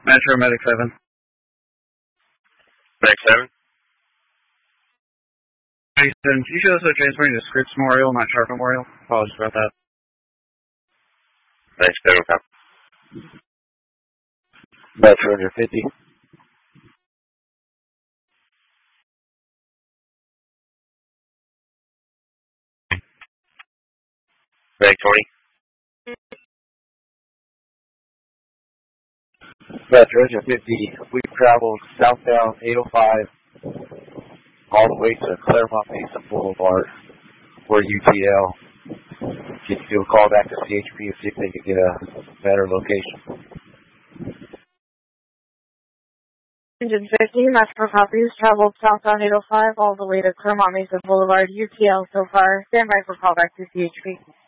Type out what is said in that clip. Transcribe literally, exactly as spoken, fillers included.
Metro Medic seven. Medic seven. Medic seven, can you show us a transporting to Scripps Memorial, not Sharp Memorial? Apologies about that. Medic seven, copy. Metro one fifty. Medic twenty. Metro one fifty. We've traveled southbound eight oh five all the way to Claremont Mesa Boulevard, or U T L. Can you do a call back to C H P and see if they can get a better location? Engine fifty, Metro copies, traveled southbound eight oh five all the way to Claremont Mesa Boulevard, U T L so far. Stand by for callback to C H P.